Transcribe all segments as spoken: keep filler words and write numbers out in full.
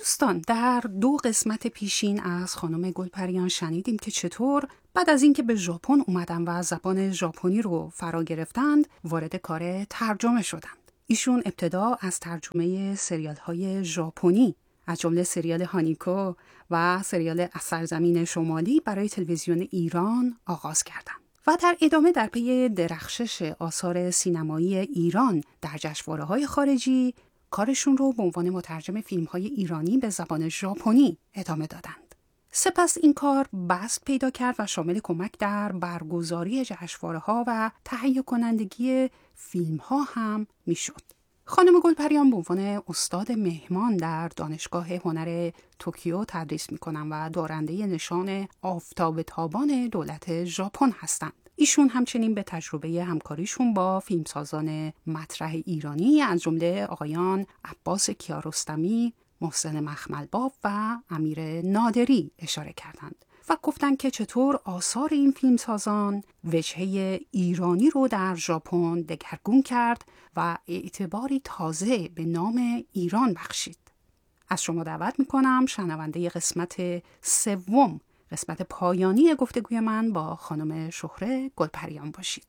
دوستان، در دو قسمت پیشین از خانم گلپریان شنیدیم که چطور بعد از اینکه به ژاپن اومدن و زبان ژاپنی رو فرا گرفتند وارد کار ترجمه شدند. ایشون ابتدا از ترجمه سریال های ژاپنی از جمله سریال هانیکو و سریال از سرزمین شمالی برای تلویزیون ایران آغاز کردند و در ادامه در پی درخشش آثار سینمایی ایران در جشنواره‌های خارجی کارشون رو به عنوان مترجم فیلم‌های ایرانی به زبان ژاپنی ادامه دادند. سپس این کار بسط پیدا کرد و شامل کمک در برگزاری جشنواره‌ها و تهیه کنندگی فیلم‌ها هم میشد. خانم گلپریان به عنوان استاد مهمان در دانشگاه هنر توکیو تدریس میکنن و دارنده نشان آفتاب تابان دولت ژاپن هستند. ایشون همچنین به تجربه همکاریشون با فیلمسازان مطرح ایرانی از جمله آقایان عباس کیارستمی، محسن مخملباف و امیر نادری اشاره کردند و گفتند که چطور آثار این فیلمسازان وجهه ایرانی رو در ژاپن دگرگون کرد و اعتباری تازه به نام ایران بخشید. از شما دعوت میکنم شنونده قسمت سوم، قسمت پایانی گفتگوی من با خانم شهره گلپریان باشید.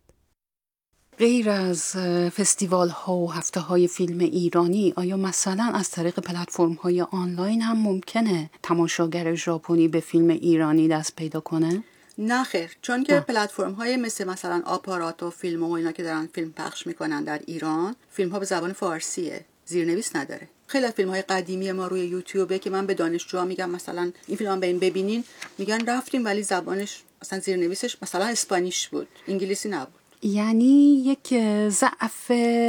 غیر از فستیوال ها و هفته های فیلم ایرانی، آیا مثلا از طریق پلتفرم های آنلاین هم ممکنه تماشاگر ژاپنی به فیلم ایرانی دست پیدا کنه؟ نه خیر، چون که پلتفرم های مثل مثلا آپارات و فیلم و اینا که دارن فیلم پخش میکنن در ایران، فیلم ها به زبان فارسیه، زیرنویس نداره. خیلی فیلم های قدیمی ما روی یوتیوبه که من به دانشجوها میگم مثلا این فیلم برین ببینین، میگن رفتیم ولی زبانش مثلا زیرنویسش مثلا اسپانیش بود، انگلیسی نبود. یعنی یک ضعف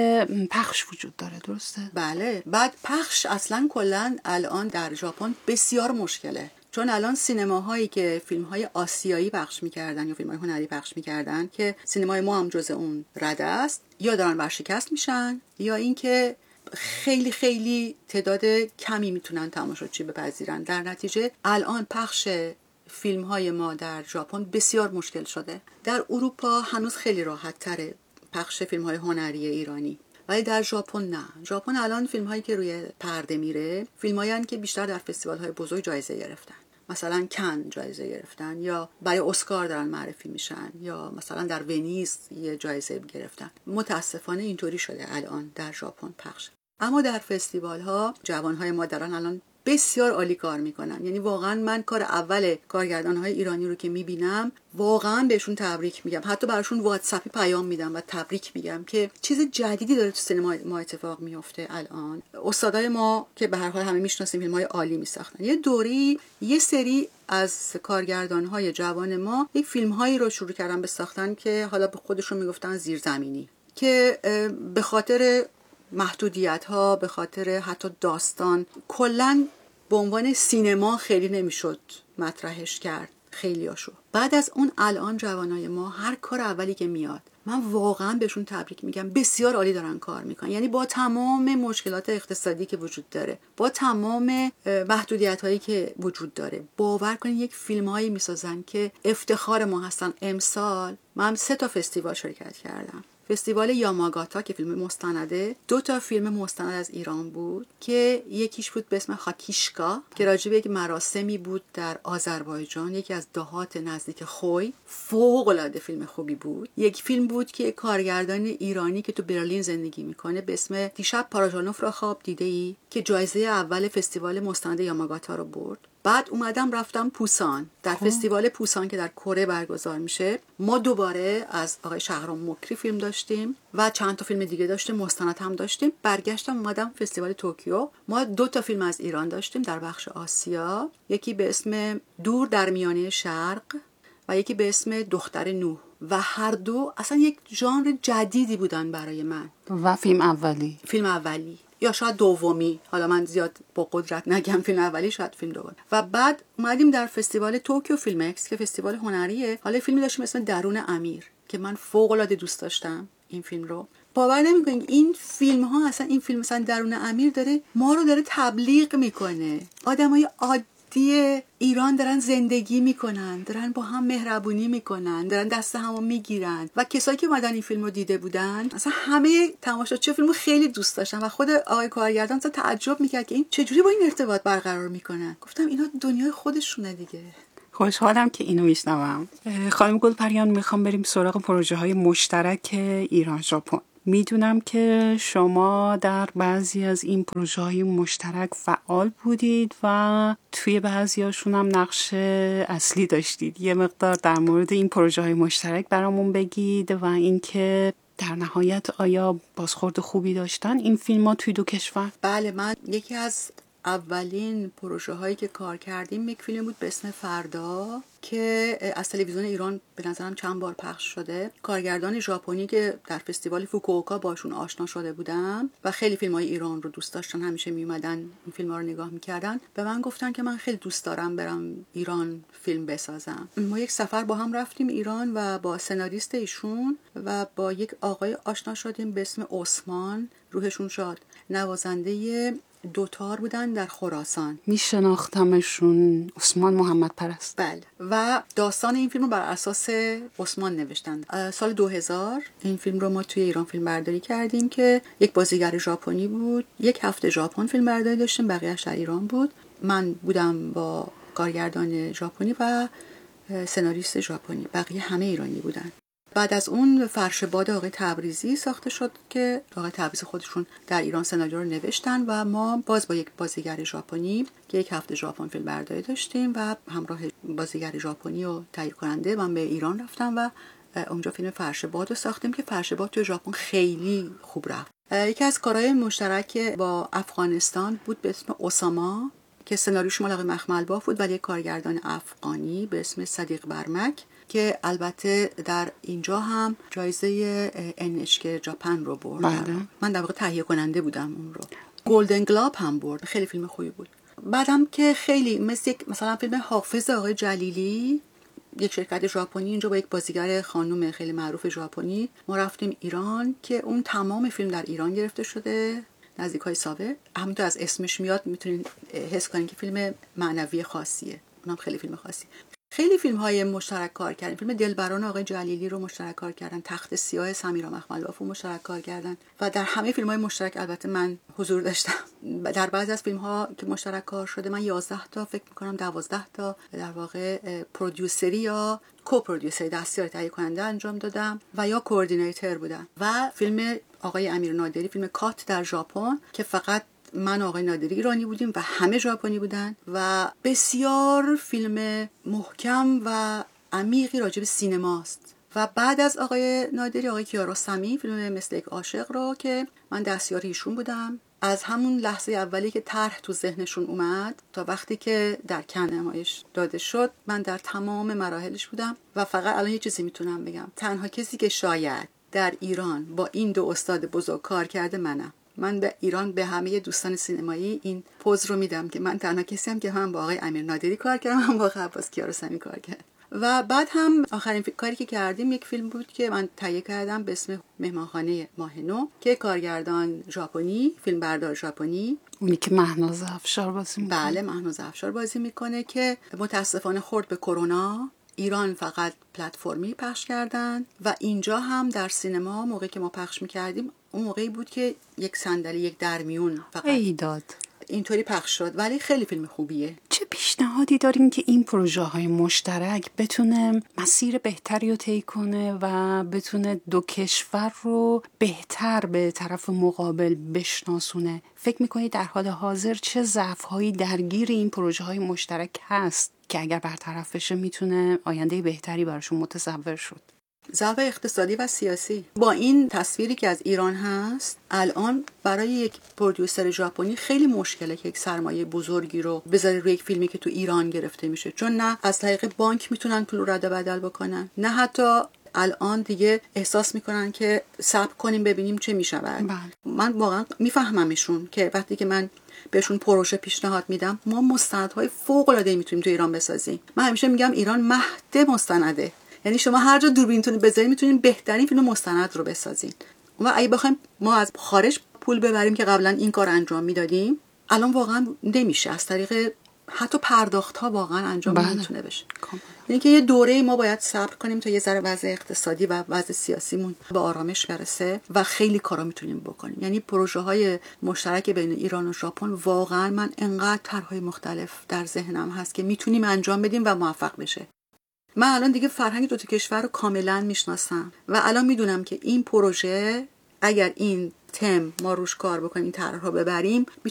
پخش وجود داره، درسته؟ بله. بعد پخش اصلا کلا الان در ژاپن بسیار مشکله، چون الان سینماهایی که فیلم‌های آسیایی پخش می‌کردن یا فیلم‌های هنری پخش می‌کردن که سینمای ما هم جزء اون رده است، یا دارن ورشکست میشن یا اینکه خیلی خیلی تعداد کمی میتونن تماشاچی بپذیرن. در نتیجه الان پخش فیلم‌های ما در ژاپن بسیار مشکل شده. در اروپا هنوز خیلی راحت‌تره پخش فیلم‌های هنری ایرانی، ولی در ژاپن نه. ژاپن الان فیلم‌هایی که روی پرده میره فیلم‌هایی هستند که بیشتر در فستیوال‌های بزرگ جایزه گرفتن، مثلا کن جایزه گرفتن یا برای اسکار دارن معرفی میشن یا مثلا در ونیز یه جایزه گرفتن. متاسفانه اینطوری شده الان در ژاپن پخش. اما در فستیوال‌ها جوان‌های ما دارن الان بسیار عالی کار میکنن. یعنی واقعا من کار اول کارگردان‌های ایرانی رو که میبینم واقعا بهشون تبریک میگم، حتی براشون واتساپی پیام میدم و تبریک میگم که چیز جدیدی داره تو سینما ما اتفاق میفته. الان استادای ما که به هر حال همه میشناسیم فیلم‌های عالی میساختن، یه دوری یه سری از کارگردان‌های جوان ما یک فیلم‌هایی رو شروع کردن به ساختن که حالا به خودشون میگفتن زیرزمینی، که به خاطر محدودیت‌ها، به خاطر حتی داستان کلاً به عنوان سینما خیلی نمیشد مطرحش کرد خیلیاشو. بعد از اون الان جوانای ما هر کار اولی که میاد من واقعا بهشون تبریک میگم، بسیار عالی دارن کار میکنن. یعنی با تمام مشکلات اقتصادی که وجود داره، با تمام محدودیت‌هایی که وجود داره، باور کنید یک فیلم‌هایی میسازن که افتخار ما هستن. امسال من سه تا فستیوال شرکت کردم. فستیوال یاماگاتا که فیلم مستنده، دو تا فیلم مستند از ایران بود که یکیش بود به اسم خاکیشکا که راجع به یک مراسمی بود در آذربایجان، یکی از دهات نزدیک خوی، فوق‌العاده فیلم خوبی بود. یک فیلم بود که کارگردان ایرانی که تو برلین زندگی میکنه به اسم دیشب پاراژانوف را خواب دیده‌ای که جایزه اول فستیوال مستند یاماگاتا رو برد. بعد اومدم رفتم پوسان، در فستیوال پوسان که در کره برگزار میشه، ما دوباره از آقای شهرام مکری فیلم داشتیم و چند تا فیلم دیگه داشتیم، مستند هم داشتیم. برگشتم اومدم فستیوال توکیو، ما دو تا فیلم از ایران داشتیم در بخش آسیا، یکی به اسم دور در میانه شرق و یکی به اسم دختر نوح، و هر دو اصلا یک ژانر جدیدی بودن برای من. و فیلم اولی فیلم اولی یا شاید دومی، حالا من زیاد با قدرت نگم فیلم اولی، شاید فیلم دومی. و بعد اومدیم در فستیوال توکیو فیلم اکس که فستیوال هنریه، حالا فیلمی داشتیم اسم درون امیر که من فوق العاده دوست داشتم این فیلم رو. باور نمی‌کنید این فیلم ها اصلا این فیلم مثلا درون امیر داره ما رو داره تبلیغ میکنه، آدمای عادی عادی ایران دارن زندگی میکنن، دارن با هم مهربونی میکنن، دارن دست همو میگیرن و کسایی که اومدن این فیلم رو دیده بودن اصلا همه تماشاچی فیلمو خیلی دوست داشتن و خود آقای کارگردان اصلا تعجب میکرد که این چجوری با این ارتباط برقرار میکنن. گفتم اینا دنیای خودشونه دیگه. خوشحالم که اینو میشنوم. خانم گلپریان، میخوام بریم سراغ پروژه های مشترک ایران ژاپن. میدونم که شما در بعضی از این پروژه های مشترک فعال بودید و توی بعضی هاشون هم نقش اصلی داشتید. یه مقدار در مورد این پروژه های مشترک برامون بگید و اینکه در نهایت آیا بازخورد خوبی داشتن این فیلم ها توی دو کشور؟ بله، من یکی از اولین پروژه هایی که کار کردیم یک فیلم بود به اسم فردا که از تلویزیون ایران به نظرم چند بار پخش شده. کارگردان ژاپنی که در فستیوال فوکووکا باشون آشنا شده بودم و خیلی فیلم های ایران رو دوست داشتن، همیشه می اومدن این فیلم ها رو نگاه میکردن. به من گفتن که من خیلی دوست دارم برم ایران فیلم بسازم. ما یک سفر با هم رفتیم ایران و با سناریست ایشون و با یک آقای آشنا شدیم به اسم عثمان، روحشون شاد، نوازنده دوتار بودن در خراسان. میشناختمشون، عثمان محمد پرست. بله، و داستان این فیلم رو بر اساس عثمان نوشتند. سال دو هزار این فیلم رو ما توی ایران فیلم برداری کردیم که یک بازیگر ژاپنی بود. یک هفته ژاپن فیلم برداری داشتیم، بقیه‌اش در ایران بود. من بودم با کارگردان ژاپنی و سناریست ژاپنی، بقیه همه ایرانی بودن. بعد از اون فرش باد آقای تبریزی ساخته شد که آقای تبریزی خودشون در ایران سناریو رو نوشتن و ما باز با یک بازیگر ژاپنی که یک هفته ژاپن فیلم برداری داشتیم و همراه بازیگر ژاپنی و تهیه کننده من به ایران رفتم و اونجا فیلم فرش باد رو ساختیم که فرش باد توی ژاپن خیلی خوب رفت. یکی از کارهای مشترک با افغانستان بود به اسم اساما که سناریوش مال آقای مخملباف بود ولی یک کارگردان افغانی به اسم صدیق برمک که البته در اینجا هم جایزه ان اچ کی ژاپن رو برد. بله. من در واقع تهیه کننده بودم اون رو. گلدن گلاب هم برد. خیلی فیلم خوبی بود. بعدم که خیلی مثل یک مثلا فیلم حافظ آقای جلیلی، یک شرکت ژاپنی اینجا با یک بازیگر خانم خیلی معروف ژاپنی ما رفتیم ایران که اون تمام فیلم در ایران گرفته شده، نزدیکای ساوه. همونطور از اسمش میاد میتونین حس کنین که فیلم معنوی خاصیه. اونم خیلی فیلم خاصی. خیلی فیلم های مشترک کار کردن. فیلم دلبران آقای جلیلی رو مشترک کار کردن، تخت سیاه سمیرا مخملباف رو مشترک کار کردن و در همه فیلم های مشترک البته من حضور داشتم. در بعضی از فیلم ها که مشترک کار شده من یازده تا فکر میکنم دوازده تا در واقع پرودیوسری یا کوپرودیوسری دستیار تهیه کننده انجام دادم و یا کوردینیتور بودم. و فیلم آقای امیر نادری، فیلم کات در ژاپن که فقط من آقای نادری ایرانی بودیم و همه ژاپنی بودن و بسیار فیلم محکم و عمیقی راجع به سینماست. و بعد از آقای نادری آقای کیارستمی فیلم مثل یک عاشق رو که من دستیار ایشون بودم. از همون لحظه اولی که طرح تو ذهنشون اومد تا وقتی که در کن نمایش داده شد من در تمام مراحلش بودم و فقط الان یه چیزی میتونم بگم، تنها کسی که شاید در ایران با این دو استاد بزرگ کار کرده منم. من به ایران به همه دوستان سینمایی این پوز رو میدم که من تنها کسی هم که هم با آقای امیر نادری کار کردم، هم با عباس کیارستمی کار کردم. و بعد هم آخرین کاری که کردیم یک فیلم بود که من تهیه کردم به اسم مهمانخانه ماه نو که کارگردان ژاپنی، فیلمبردار ژاپنی، اونی که مهناز افشار بازی میکنه. بله، مهناز افشار بازی میکنه که متاسفانه خورد به کرونا. ایران فقط پلتفرمی پخش کردن و اینجا هم در سینما موقعی که ما پخش میکردیم اون موقعی بود که یک صندلی یک درمیون فقط ایداد اینطوری پخش شد، ولی خیلی فیلم خوبیه. چه پیشنهادی دارین که این پروژه های مشترک بتونه مسیر بهتری رو طی کنه و بتونه دو کشور رو بهتر به طرف مقابل بشناسونه؟ فکر میکنید در حال حاضر چه ضعف‌هایی درگیر این پروژه های مشترک هست که اگر برطرف بشه میتونه آینده بهتری براشون متصور شد؟ ضعف اقتصادی و سیاسی. با این تصویری که از ایران هست الان برای یک پرودیوسر ژاپنی خیلی مشکله که یک سرمایه بزرگی رو بذاره روی یک فیلمی که تو ایران گرفته میشه، چون نه از طریق بانک میتونن پول رو رد و بدل بکنن، نه حتی الان دیگه احساس میکنن که صبر کنیم ببینیم چه میشود. من واقعا میفهممشون که وقتی که من بهشون پروژه پیشنهاد میدم ما مستندهای فوق العاده میتونیم تو ایران بسازیم. من همیشه میگم ایران مهد مستنده، یعنی شما هر جا دوربینتون بذارید میتونین بهترین فیلم مستند رو بسازین. و اگه بخوایم ما از خارج پول ببریم که قبلا این کار انجام میدادیم الان واقعا نمیشه. از طریق حتی پرداخت ها واقعا انجام بله. نمیتونه بشه. یعنی که یه دوره ما باید صبر کنیم تا یه ذره وضع اقتصادی و وضع سیاسیمون به آرامش برسه و خیلی کارا میتونیم بکنیم. یعنی پروژه های مشترک بین ایران و ژاپن واقعا من انقدر طرحهای مختلف در ذهنم هست که میتونیم انجام بدیم و موفق بشه. من الان دیگه فرهنگ دو تا کشور رو کاملا میشناسم و الان میدونم که این پروژه اگر این تم ما روش کار بکنیم، این طرح رو ببریم،